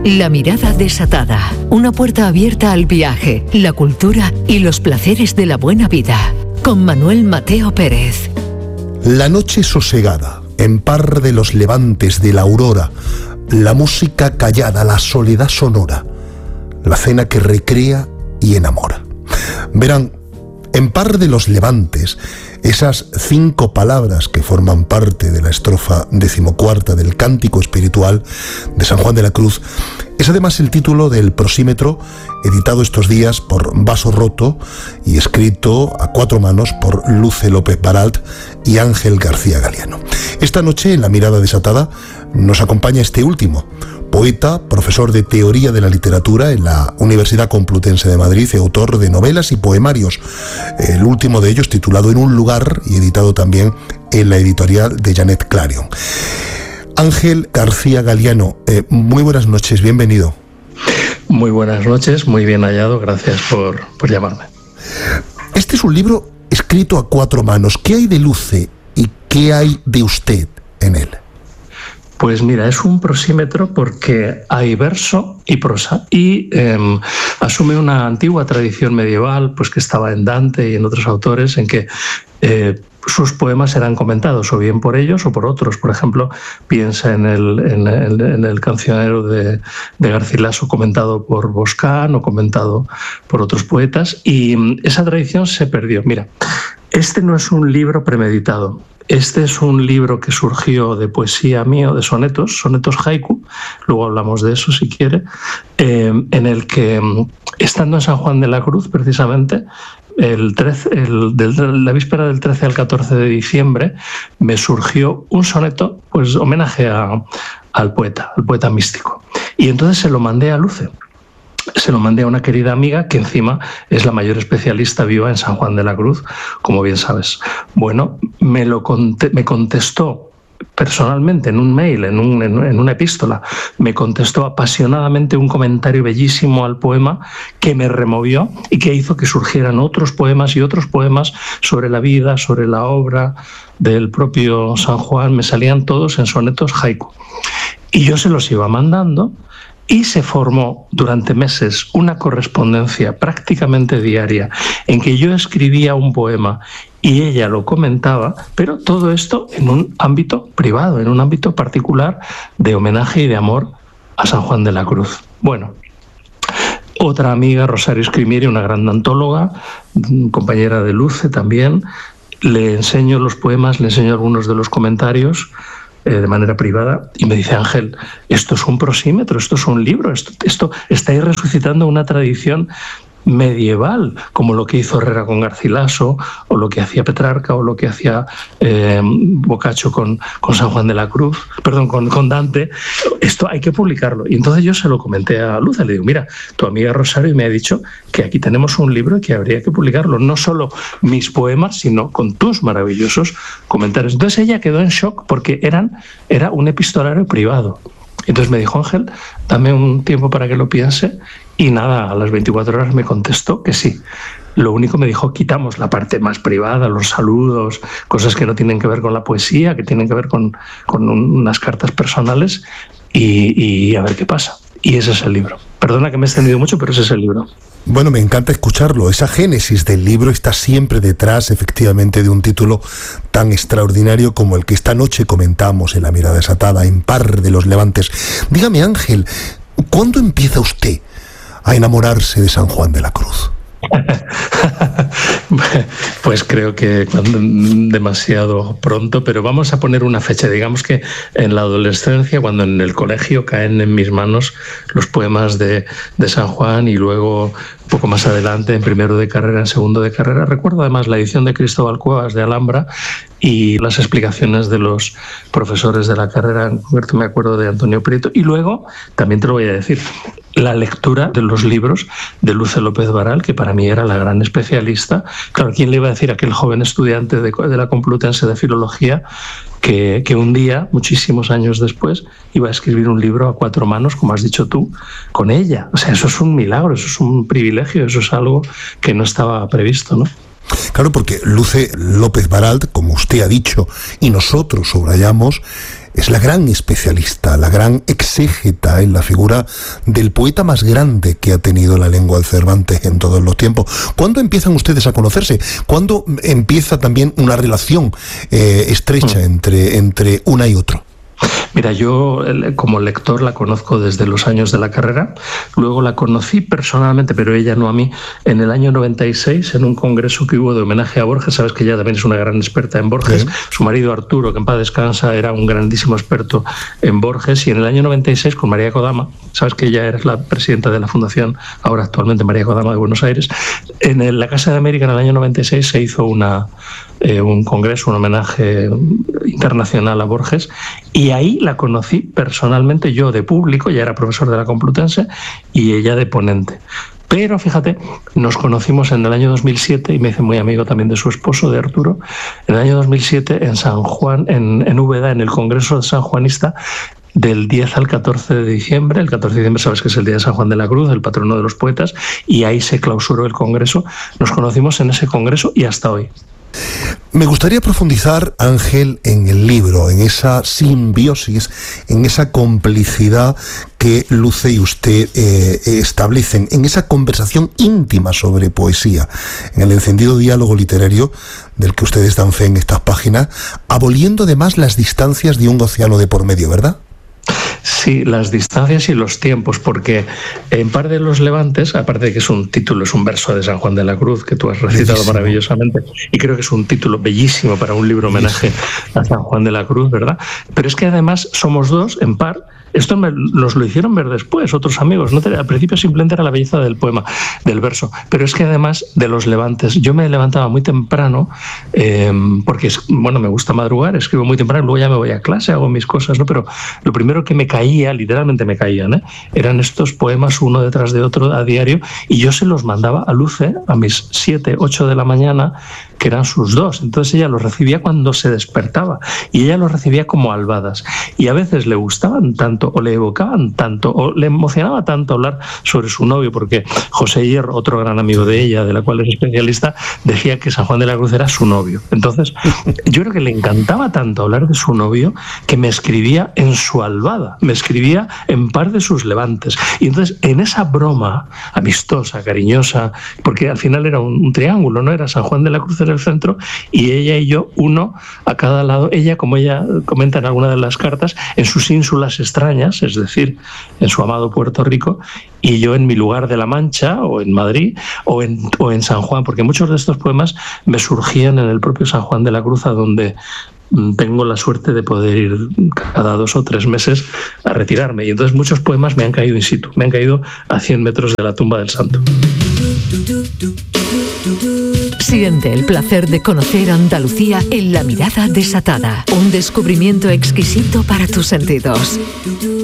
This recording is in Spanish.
La mirada desatada. Una puerta abierta al viaje, la cultura y los placeres de la buena vida. Con Manuel Mateo Pérez. La noche sosegada, en par de los levantes de la aurora, la música callada, la soledad sonora, la cena que recrea y enamora. Verán, en par de los levantes, esas 5 palabras que forman parte de la estrofa 14ª del Cántico Espiritual de San Juan de la Cruz, es además el título del prosímetro editado estos días por Vaso Roto y escrito a 4 manos por Luce López Baralt y Ángel García Galiano. Esta noche, en La Mirada Desatada, nos acompaña este último, poeta, profesor de Teoría de la Literatura en la Universidad Complutense de Madrid y autor de novelas y poemarios, el último de ellos titulado En un lugar y editado también en la editorial de Janet Clarion. Ángel García Galiano, muy buenas noches, bienvenido. Muy buenas noches, muy bien hallado, gracias por llamarme. Este es un libro escrito a 4 manos. ¿Qué hay de Luce y qué hay de usted en él? Pues mira, es un prosímetro porque hay verso y prosa y asume una antigua tradición medieval pues que estaba en Dante y en otros autores en que sus poemas eran comentados o bien por ellos o por otros. Por ejemplo, piensa en el cancionero de Garcilaso comentado por Boscán o comentado por otros poetas, y esa tradición se perdió. Mira, este no es un libro premeditado. Este es un libro que surgió de poesía mío, de sonetos haiku, luego hablamos de eso si quiere, en el que, estando en San Juan de la Cruz, precisamente, la víspera del 13 al 14 de diciembre, me surgió un soneto, pues homenaje al poeta místico. Y entonces se lo mandé a Luce. Se lo mandé a una querida amiga que encima es la mayor especialista viva en San Juan de la Cruz, como bien sabes. Bueno, me contestó personalmente en un mail, en una epístola, me contestó apasionadamente un comentario bellísimo al poema que me removió y que hizo que surgieran otros poemas y otros poemas sobre la vida, sobre la obra del propio San Juan. Me salían todos en sonetos haiku. Y yo se los iba mandando. Y se formó durante meses una correspondencia prácticamente diaria en que yo escribía un poema y ella lo comentaba, pero todo esto en un ámbito privado, en un ámbito particular de homenaje y de amor a San Juan de la Cruz. Bueno, otra amiga, Rosario Escrimieri, una gran antóloga, compañera de Luce también, le enseño los poemas, le enseño algunos de los comentarios de manera privada, y me dice: Ángel, esto es un prosímetro, esto es un libro, esto estáis resucitando una tradición medieval, como lo que hizo Herrera con Garcilaso, o lo que hacía Petrarca, o lo que hacía Boccaccio con San Juan de la Cruz, perdón, con Dante. Esto hay que publicarlo. Y entonces yo se lo comenté a Luz, le digo: mira, tu amiga Rosario me ha dicho que aquí tenemos un libro y que habría que publicarlo, no solo mis poemas, sino con tus maravillosos comentarios. Entonces ella quedó en shock porque era un epistolario privado. Entonces me dijo: Ángel, dame un tiempo para que lo piense. Y nada, a las 24 horas me contestó que sí. Lo único, me dijo, quitamos la parte más privada, los saludos, cosas que no tienen que ver con la poesía, que tienen que ver con unas cartas personales, y a ver qué pasa. Y ese es el libro. Perdona que me he extendido mucho, pero ese es el libro. Bueno, me encanta escucharlo. Esa génesis del libro está siempre detrás, efectivamente, de un título tan extraordinario como el que esta noche comentamos en La Mirada Desatada, En par de los levantes. Dígame, Ángel, ¿cuándo empieza usted a enamorarse de San Juan de la Cruz? Pues creo que demasiado pronto, pero vamos a poner una fecha. Digamos que en la adolescencia, cuando en el colegio caen en mis manos los poemas de San Juan, y luego un poco más adelante, en primero de carrera, en segundo de carrera. Recuerdo además la edición de Cristóbal Cuevas de Alhambra y las explicaciones de los profesores de la carrera. En concreto me acuerdo de Antonio Prieto. Y luego, también te lo voy a decir, la lectura de los libros de Luce López Baralt, que para mí era la gran especialista. Claro, ¿quién le iba a decir a aquel joven estudiante de la Complutense de Filología que un día, muchísimos años después, iba a escribir un libro a 4 manos, como has dicho tú, con ella? O sea, eso es un milagro, eso es un privilegio, eso es algo que no estaba previsto, ¿no? Claro, porque Luce López Baralt, como usted ha dicho y nosotros subrayamos, es la gran especialista, la gran exégeta en la figura del poeta más grande que ha tenido la lengua del Cervantes en todos los tiempos. ¿Cuándo empiezan ustedes a conocerse? ¿Cuándo empieza también una relación estrecha entre una y otro? Mira, yo como lector la conozco desde los años de la carrera, luego la conocí personalmente, pero ella no a mí, en el año 96, en un congreso que hubo de homenaje a Borges. Sabes que ella también es una gran experta en Borges, sí. Su marido Arturo, que en paz descansa, era un grandísimo experto en Borges, y en el año 96 con María Kodama, sabes que ella es la presidenta de la fundación, ahora actualmente María Kodama de Buenos Aires, en la Casa de América en el año 96 se hizo un congreso, un homenaje internacional a Borges, y ahí la conocí personalmente, yo de público, ya era profesor de la Complutense, y ella de ponente. Pero fíjate, nos conocimos en el año 2007 y me hice muy amigo también de su esposo, de Arturo, en el año 2007 en San Juan, en Úbeda, en el Congreso Sanjuanista, del 10 al 14 de diciembre. El 14 de diciembre sabes que es el día de San Juan de la Cruz, el patrono de los poetas, y ahí se clausuró el Congreso. Nos conocimos en ese Congreso y hasta hoy. Me gustaría profundizar, Ángel, en el libro, en esa simbiosis, en esa complicidad que Luce y usted establecen, en esa conversación íntima sobre poesía, en el encendido diálogo literario del que ustedes dan fe en estas páginas, aboliendo además las distancias de un océano de por medio, ¿verdad? Sí, las distancias y los tiempos, porque en Par de los Levantes, aparte de que es un título, es un verso de San Juan de la Cruz que tú has recitado maravillosamente, y creo que es un título bellísimo para un libro homenaje a San Juan de la Cruz, ¿verdad? Pero es que además somos dos en par. Esto nos lo hicieron ver después otros amigos, ¿no? Al principio simplemente era la belleza del poema, del verso, pero es que además de los levantes, yo me levantaba muy temprano, porque me gusta madrugar, escribo muy temprano, luego ya me voy a clase, hago mis cosas, ¿no? Pero lo primero que me caía, literalmente me caían, eran estos poemas uno detrás de otro a diario, y yo se los mandaba a Luce a mis 7, 8 de la mañana, que eran sus 2. Entonces ella los recibía cuando se despertaba, y ella los recibía como albadas, y a veces le gustaban tanto, o le evocaban tanto, o le emocionaba tanto hablar sobre su novio, porque José Hierro, otro gran amigo de ella, de la cual es especialista, decía que San Juan de la Cruz era su novio. Entonces yo creo que le encantaba tanto hablar de su novio que me escribía en su albada, me escribía en Par de sus Levantes, y entonces en esa broma amistosa, cariñosa, porque al final era un triángulo, ¿no? Era San Juan de la Cruz en el centro y ella y yo, uno a cada lado, ella, como ella comenta en alguna de las cartas, en sus ínsulas extrañas, es decir, en su amado Puerto Rico, y yo en mi lugar de La Mancha, o en Madrid, o en San Juan, porque muchos de estos poemas me surgían en el propio San Juan de la Cruz, a donde tengo la suerte de poder ir cada 2 o 3 meses a retirarme, y entonces muchos poemas me han caído in situ, me han caído a 100 metros de la tumba del santo. Siente el placer de conocer Andalucía en La Mirada Desatada, un descubrimiento exquisito para tus sentidos.